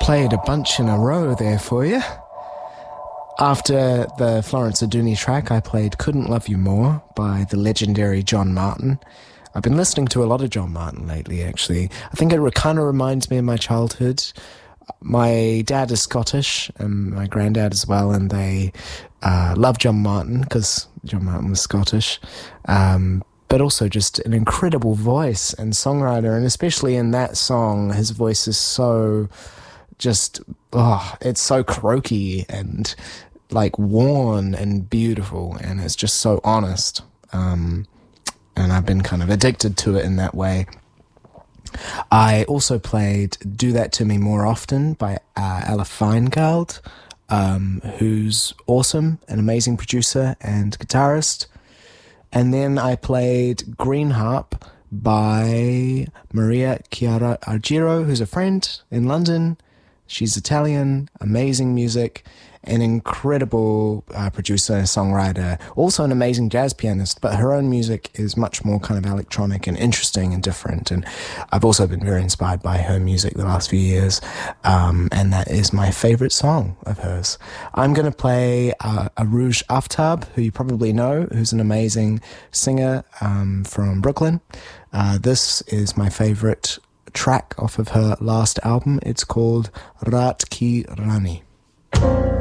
Played a bunch in a row there for you. After the Florence Aduni track, I played Couldn't Love You More by the legendary John Martin. I've been listening to a lot of John Martin lately, actually. I think it kind of reminds me of my childhood. My dad is Scottish, and my granddad as well, and they love John Martin because John Martin was Scottish. But also just an incredible voice and songwriter, and especially in that song, his voice is so it's so croaky and like worn and beautiful, and it's just so honest. And I've been kind of addicted to it in that way. I also played Do That To Me More Often by Ella Finegold, who's awesome, an amazing producer and guitarist. And then I played Green Harp by Maria Chiara Argiro, who's a friend in London. She's Italian, amazing music, an incredible producer and songwriter, also an amazing jazz pianist, but her own music is much more kind of electronic and interesting and different. And I've also been very inspired by her music the last few years, and that is my favorite song of hers. I'm going to play Arooj Aftab, who you probably know, who's an amazing singer from Brooklyn. This is my favorite track off of her last album. It's called Raat Ki Rani.